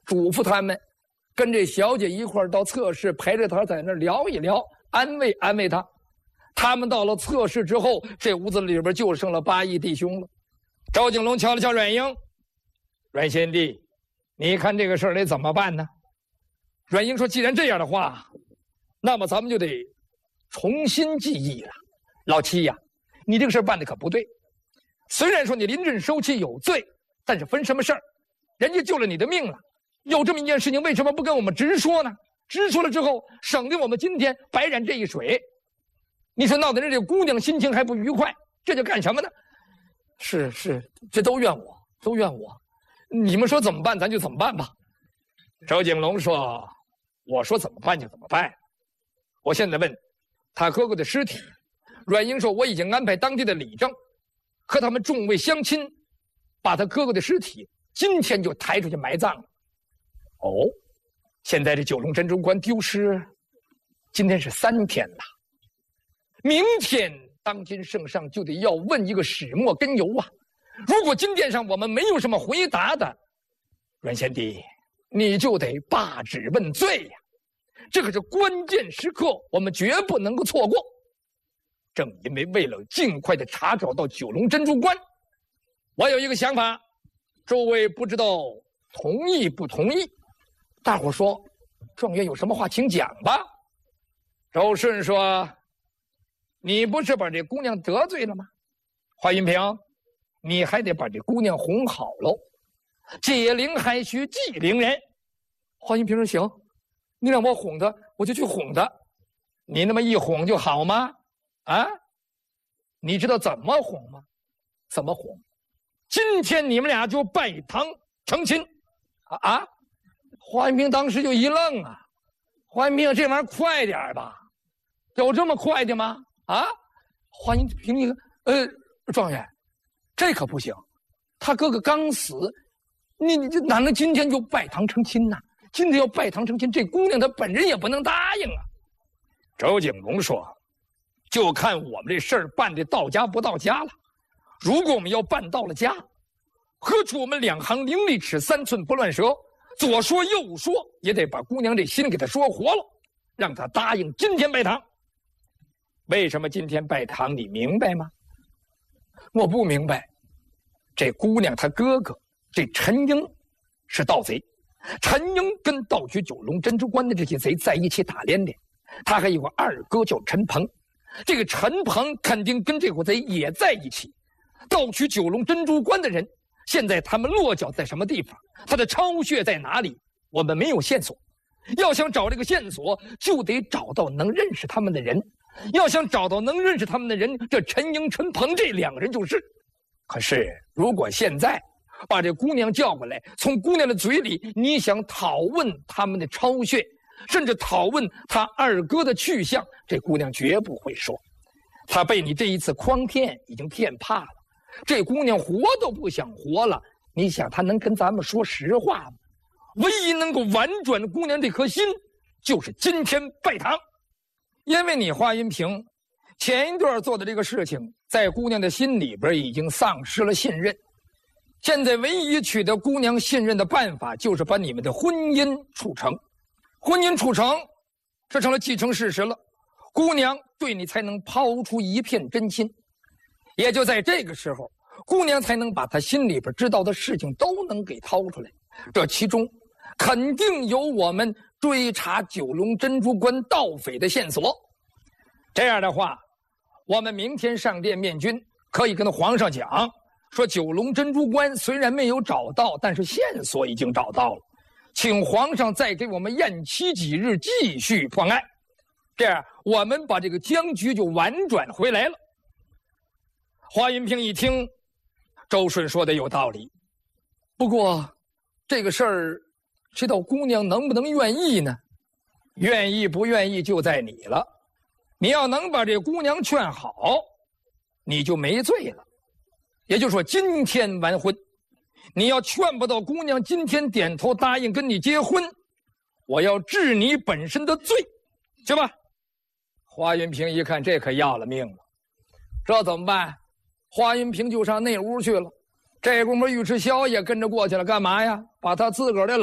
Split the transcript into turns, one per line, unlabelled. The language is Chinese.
嘱咐他们跟这小姐一块儿到侧室陪着她在那儿聊一聊，安慰安慰她。他们到了侧室之后，这屋子里边就剩了八义弟兄了。赵景龙瞧了瞧阮英，阮贤弟，你看这个事儿得怎么办呢？阮英说：“既然这样的话，那么咱们就得重新记忆了。老七呀，你这个事儿办的可不对。虽然说你临阵收妻有罪，但是分什么事儿？人家救了你的命了，有这么一件事情，为什么不跟我们直说呢？直说了之后，省得我们今天白染这一水。你说闹得人这姑娘心情还不愉快，这就干什么呢？是，这都怨我，都怨我。你们说怎么办，咱就怎么办吧。”周景龙说：“我说怎么办就怎么办。我现在问他哥哥的尸体。”阮英说：“我已经安排当地的李正和他们众位乡亲，把他哥哥的尸体今天就抬出去埋葬了。”哦，现在这九龙珍珠关丢失，今天是3天了，明天当今圣上就得要问一个始末根由啊！如果今天上我们没有什么回答的，阮贤弟，你就得罢旨问罪呀！这可是关键时刻，我们绝不能够错过。正因为了尽快的查找到九龙珍珠关，我有一个想法，诸位不知道同意不同意？大伙说，状元有什么话请讲吧。周顺说：“你不是把这姑娘得罪了吗？华云平，你还得把这姑娘哄好喽。解铃还须系铃人。”华云平说：“行，你让我哄她，我就去哄她。你那么一哄就好吗？啊？你知道怎么哄吗？怎么哄？今天你们俩就拜堂成亲。”啊！华云平当时就一愣啊。华云平，这玩意儿快点吧，有这么快的吗？啊！华云平一个，状元，这可不行，他哥哥刚死，你这哪能今天就拜堂成亲呢？今天要拜堂成亲，这姑娘她本人也不能答应啊。周景龙说：“就看我们这事儿办的到家不到家了。如果我们要办到了家，何处我们2行伶俐齿3寸不乱舌，左说右说，也得把姑娘这心给她说活了，让她答应今天拜堂。为什么今天拜堂？你明白吗？”“我不明白。这姑娘她哥哥这陈英是盗贼，陈英跟盗取九龙珍珠关的这些贼在一起打连连，他还有个二哥叫陈鹏，这个陈鹏肯定跟这伙贼也在一起。盗取九龙珍珠关的人，现在他们落脚在什么地方？他的巢穴在哪里？我们没有线索。要想找这个线索，就得找到能认识他们的人。要想找到能认识他们的人，这陈英、陈鹏这2个人就是。可是如果现在把这姑娘叫过来，从姑娘的嘴里你想讨问他们的巢穴，甚至讨问他二哥的去向，这姑娘绝不会说。她被你这一次诓骗已经骗怕了，这姑娘活都不想活了。你想她能跟咱们说实话吗？唯一能够婉转姑娘这颗心，就是今天拜堂。因为你华云平前一段做的这个事情，在姑娘的心里边已经丧失了信任。现在唯一取得姑娘信任的办法，就是把你们的婚姻处成。婚姻处成，这成了既成事实了，姑娘对你才能抛出一片真心。也就在这个时候，姑娘才能把她心里边知道的事情都能给掏出来。这其中肯定有我们追查九龙珍珠关盗匪的线索。这样的话，我们明天上殿面君，可以跟皇上讲，说九龙珍珠关虽然没有找到，但是线索已经找到了，请皇上再给我们延期几日，继续破案。这样我们把这个僵局就婉转回来了。华云平一听，周顺说的有道理，不过这个事儿，知道姑娘能不能愿意呢？愿意不愿意就在你了。你要能把这姑娘劝好，你就没罪了。也就是说，今天完婚，你要劝不到姑娘今天点头答应跟你结婚，我要治你本身的罪，行吧？华云平一看，这可要了命了，这怎么办？华云平就上内屋去了。这功夫尉迟萧也跟着过去了，干嘛呀？把他自个儿的